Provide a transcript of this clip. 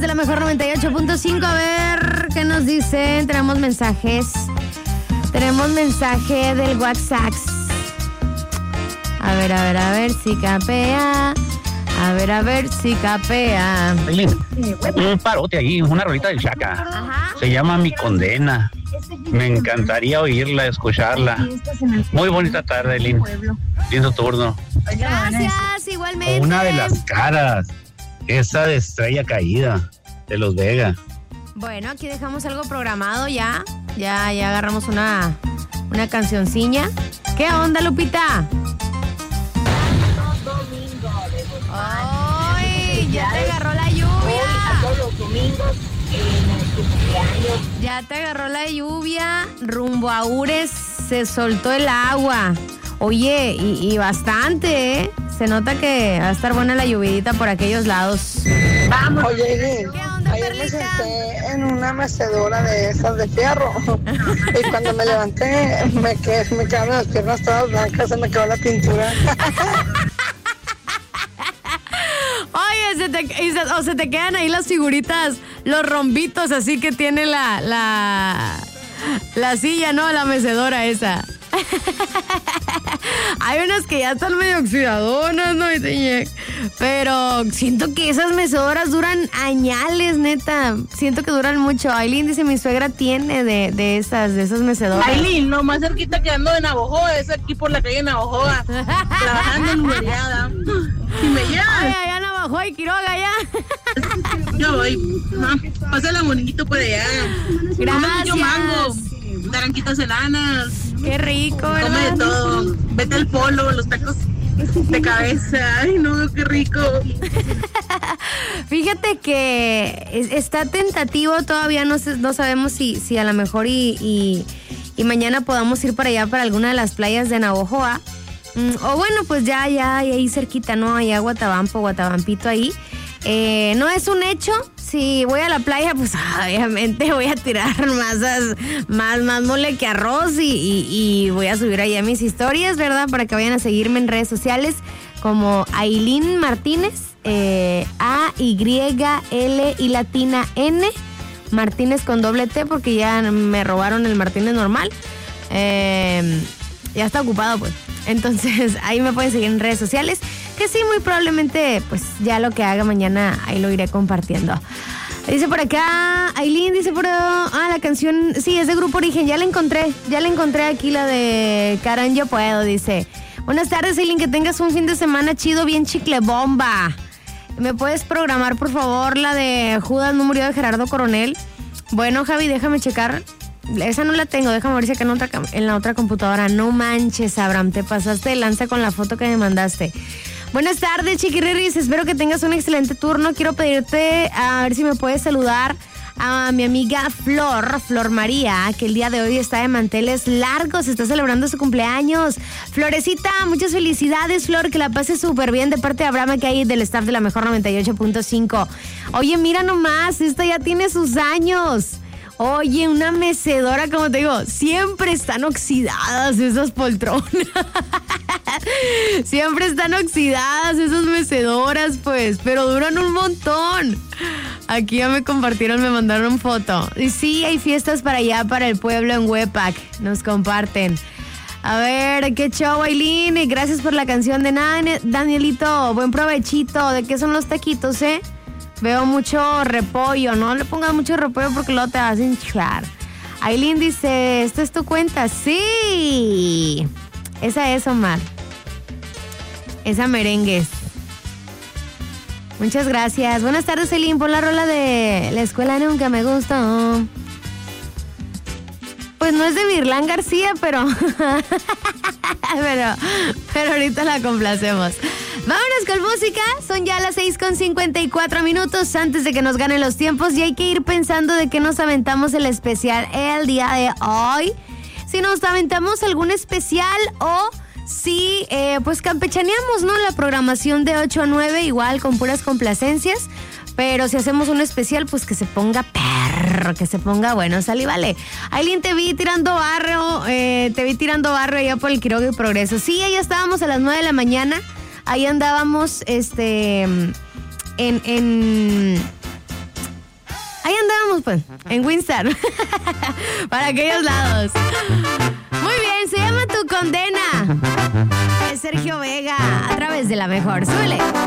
de la mejor 98.5. A ver qué nos dicen. Tenemos mensajes. Tenemos mensaje del WhatsApp. A ver si capea. A ver si capea. Un parote ahí, una rolita del Chaca. Ajá. Se llama Mi Condena. Me encantaría oírla, escucharla. Muy bonita tarde, Aileen. Lindo turno. Gracias, igualmente. Una de las caras. Esa de Estrella Caída, de Los Vega. Bueno, aquí dejamos algo programado ya. Ya agarramos una cancioncilla. ¿Qué onda, Lupita? ¡Ay! Ya te agarró la lluvia. Todos los domingos en tu cumpleaños. Ya te agarró la lluvia. Rumbo a Ures se soltó el agua. Oye, y bastante, ¿eh? Se nota que va a estar buena la lluvidita por aquellos lados. Vamos. Oye, ¿Qué onda, ayer me Perlita? senté en una mecedora de esas de fierro y cuando me levanté me quedaron las piernas todas blancas, se me quedó la pintura. Oye, se te quedan ahí las figuritas, los rombitos así que tiene la silla, ¿no? La mecedora esa. Hay unas que ya están medio oxidadonas, ¿no? Pero siento que esas mecedoras duran añales, neta. Siento que duran mucho. Aileen dice, mi suegra tiene de esas mecedoras. Aileen, no, más cerquita que ando de Navojoa, es aquí por la calle Navojoa, trabajando en Uberiada. Y me llevan. Ay, allá Navajo y Quiroga, ya. Yo voy. Pásale bonito por allá. Gracias. Yo mango, naranjitas enanas. Qué rico, ¿verdad? Come de todo. Vete al polo, los tacos de cabeza. Ay, no, qué rico. Fíjate que está tentativo, todavía no sabemos si a lo mejor y mañana podamos ir para allá, para alguna de las playas de Navojoa. O bueno, pues ya ahí cerquita, ¿no? Allá Guatabampito ahí. No es un hecho. Si voy a la playa, pues obviamente voy a tirar más mole que arroz y voy a subir allá mis historias, ¿verdad? Para que vayan a seguirme en redes sociales como Aileen Martínez, A-Y-L y latina N, Martínez con doble T, porque ya me robaron el Martínez normal. Ya está ocupado, pues. Entonces, ahí me pueden seguir en redes sociales, que sí, muy probablemente, pues, ya lo que haga mañana, ahí lo iré compartiendo. Dice por acá, Aileen dice la canción, sí, es de Grupo Origen, ya la encontré aquí, la de Caran Yo Puedo, dice. Buenas tardes, Aileen, que tengas un fin de semana chido, bien chicle bomba. ¿Me puedes programar, por favor, la de Judas no murió de Gerardo Coronel? Bueno, Javi, déjame checar. Esa no la tengo, déjame ver si acá en la otra computadora. No manches, Abraham, te pasaste de lanza con la foto que me mandaste. Buenas tardes, chiquirriris, espero que tengas un excelente turno. Quiero pedirte a ver si me puedes saludar a mi amiga Flor María, que el día de hoy está de manteles largos, está celebrando su cumpleaños. Florecita, muchas felicidades, Flor, que la pases súper bien de parte de Abraham, que hay del staff de la mejor 98.5. Oye, mira nomás, esta ya tiene sus años. Oye, una mecedora, como te digo, siempre están oxidadas esas poltronas. Siempre están oxidadas esas mecedoras, pues, pero duran un montón. Aquí ya me mandaron foto. Y sí, hay fiestas para allá, para el pueblo en Huepac. Nos comparten. A ver, qué show, Aileen. Y gracias por la canción de Danielito. Buen provechito. ¿De qué son los taquitos, eh? Veo mucho repollo, no le pongas mucho repollo porque luego te vas a hinchar. Aileen dice, ¿esta es tu cuenta? Sí. Esa es, Omar. Esa merengues. Muchas gracias. Buenas tardes, Aileen. Pon la rola de La Escuela Nunca Me Gustó. Pues no es de Virlán García, pero ahorita la complacemos. Vámonos con música, son ya las 6:54 antes de que nos ganen los tiempos y hay que ir pensando de qué nos aventamos el especial el día de hoy. Si nos aventamos algún especial o si pues campechaneamos, ¿no? La programación de 8 a 9 igual con puras complacencias. Pero si hacemos un especial, pues que se ponga perro, que se ponga bueno, sale y vale. Aileen, te vi tirando barro allá por el Quiroga y Progreso. Sí, ahí estábamos a las 9 de la mañana. Ahí andábamos, pues, en Winston. Para aquellos lados. Muy bien, se llama Tu Condena. Es Sergio Vega, a través de La Mejor. Súbele.